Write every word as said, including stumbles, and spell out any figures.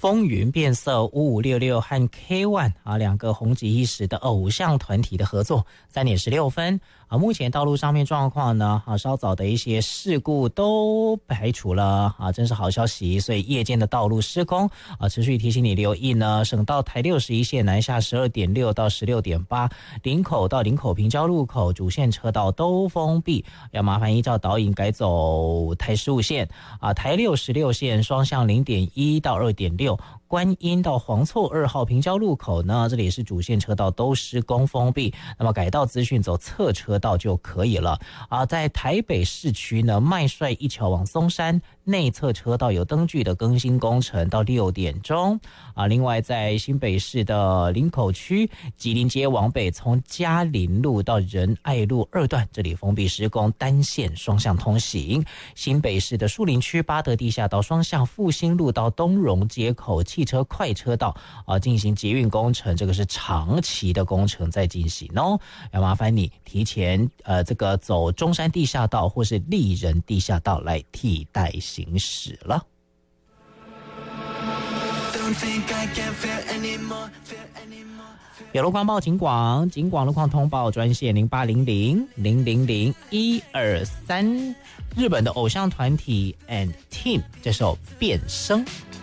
风云变色五五六六和 K ONE 啊两个红极一时的偶像团体的合作，三点十六分啊。目前道路上面状况呢啊，稍早的一些事故都排除了啊，真是好消息。所以夜间的道路施工啊，持续提醒你留意呢。省道台六十一线南下十二点六到十六点八，林口到林口平交路口主线车道都封闭，要麻烦依照导引改走台十五线啊，台六十六线双向零点一到二点六。观音到黄厝二号平交路口呢，这里是主线车道都施工封闭，那么改道资讯走侧车道就可以了啊。在台北市区呢，麦帅一桥往松山内侧车道有灯具的更新工程到六点钟啊。另外在新北市的林口区吉林街往北，从嘉林路到仁爱路二段，这里封闭施工，单线双向通行。新北市的树林区八德地下道双向复兴路到东荣街口汽车快车道啊，进行捷运工程，这个是长期的工程在进行哦，要麻烦你提前呃这个走中山地下道或是立人地下道来替代行驶了。有路况报警广，警广路况通报专线零八零零零零零一二三，日本的偶像团体 and team 这首变声。